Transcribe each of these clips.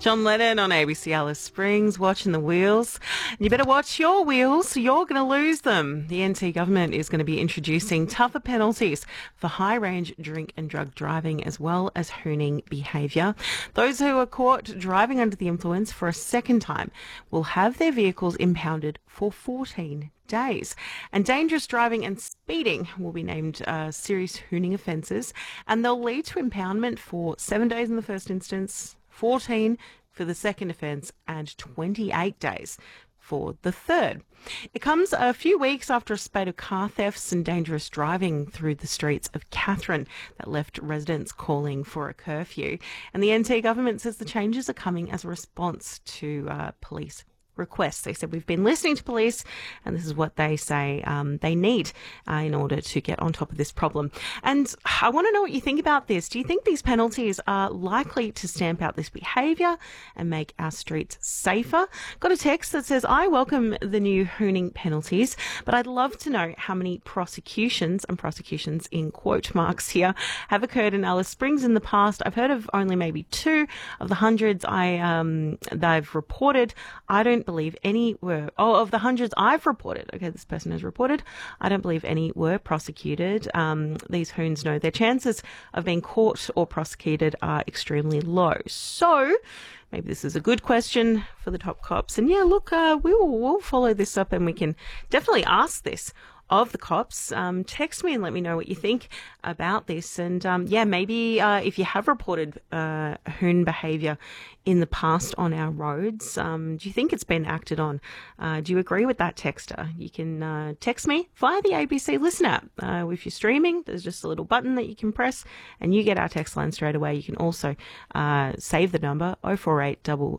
John Lennon on ABC Alice Springs, watching the wheels. You better watch your wheels, you're going to lose them. The NT government is going to be introducing tougher penalties for high-range drink and drug driving as well as hooning behaviour. Those who are caught driving under the influence for a second time will have their vehicles impounded for 14 days. And dangerous driving and speeding will be named serious hooning offences, and they'll lead to impoundment for 7 days in the first instance, 14 for the second offence, and 28 days for the third. It comes a few weeks after a spate of car thefts and dangerous driving through the streets of Katherine that left residents calling for a curfew. And the NT government says the changes are coming as a response to police requests. They said, we've been listening to police and this is what they say they need in order to get on top of this problem. And I want to know what you think about this. Do you think these penalties are likely to stamp out this behaviour and make our streets safer? Got a text that says, I welcome the new hooning penalties, but I'd love to know how many prosecutions, and prosecutions in quote marks here, have occurred in Alice Springs in the past. I've heard of only maybe 2 of the hundreds that I've reported. I don't believe any were, of the hundreds I've reported, okay, this person has reported, I don't believe any were prosecuted. These hoons know their chances of being caught or prosecuted are extremely low. So maybe this is a good question for the top cops. And yeah, look, we'll follow this up and we can definitely ask this of the cops. Text me and let me know what you think about this. And maybe if you have reported hoon behaviour in the past on our roads, do you think it's been acted on? Do you agree with that, texter? You can text me via the ABC Listen app. If you're streaming, there's just a little button that you can press and you get our text line straight away. You can also save the number 048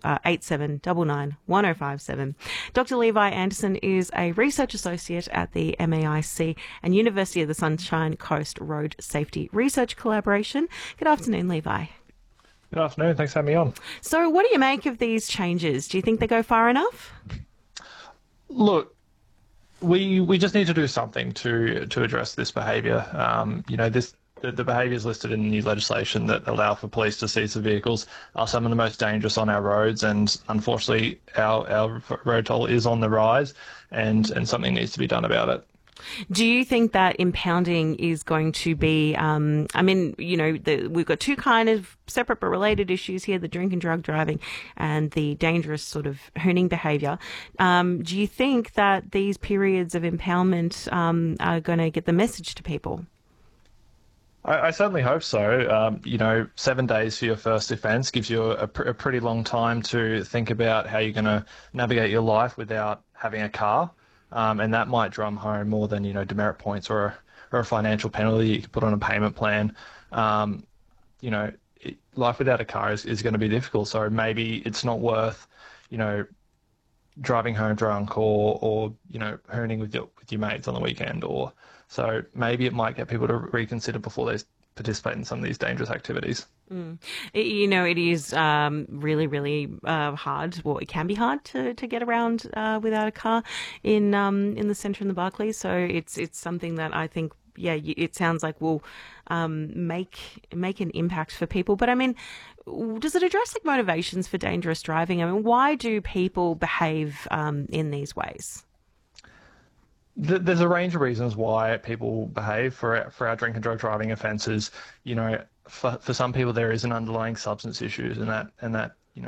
8799 1057. Dr. Levi Anderson is a research associate at the MAIC and University of the Sunshine Coast Road Safety Research Collaboration. Good afternoon, Levi. Good afternoon. Thanks for having me on. So what do you make of these changes? Do you think they go far enough? Look, we just need to do something to address this behaviour. The behaviours listed in the new legislation that allow for police to seize the vehicles are some of the most dangerous on our roads, and unfortunately our road toll is on the rise, and something needs to be done about it. Do you think that impounding is going to be, we've got 2 kind of separate but related issues here, the drink and drug driving and the dangerous sort of hooning behaviour. Do you think that these periods of impoundment are going to get the message to people? I certainly hope so. 7 days for your first offence gives you a pretty long time to think about how you're going to navigate your life without having a car. And that might drum home more than, demerit points or a financial penalty you could put on a payment plan. Life without a car is going to be difficult. So maybe it's not worth, driving home drunk or hooning with your mates on the weekend. So maybe it might get people to reconsider before they participate in some of these dangerous activities. It is really, really hard. Well, it can be hard to get around without a car in the centre in the Barclays. So it's something that I think, it sounds like will make an impact for people. But I mean, does it address like motivations for dangerous driving? I mean, why do people behave in these ways? There's a range of reasons why people behave for our drink and drug driving offences. For some people there is an underlying substance issues, and that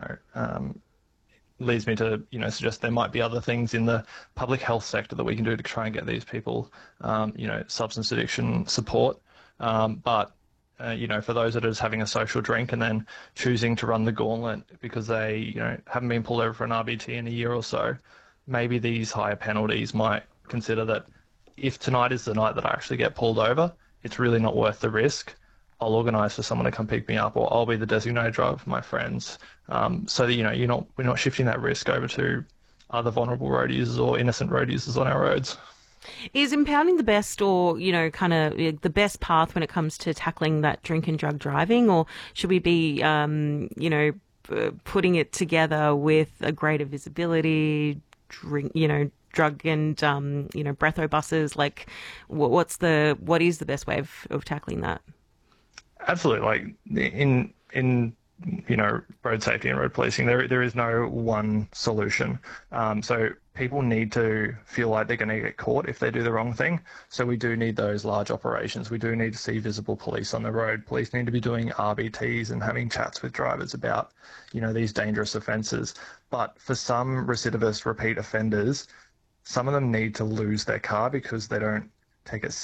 leads me to suggest there might be other things in the public health sector that we can do to try and get these people substance addiction support. But for those that are just having a social drink and then choosing to run the gauntlet because they haven't been pulled over for an RBT in a year or so, maybe these higher penalties might consider that if tonight is the night that I actually get pulled over, it's really not worth the risk. I'll organise for someone to come pick me up, or I'll be the designated driver for my friends, so that we're not shifting that risk over to other vulnerable road users or innocent road users on our roads. Is impounding the best, or kind of the best path when it comes to tackling that drink and drug driving, or should we be putting it together with a greater visibility, drug and breatho buses? Like, what is the best way of tackling that? Absolutely. Like in road safety and road policing. There is no one solution. So people need to feel like they're going to get caught if they do the wrong thing. So we do need those large operations. We do need to see visible police on the road. Police need to be doing RBTs and having chats with drivers about, these dangerous offences. But for some recidivist repeat offenders, some of them need to lose their car because they don't take it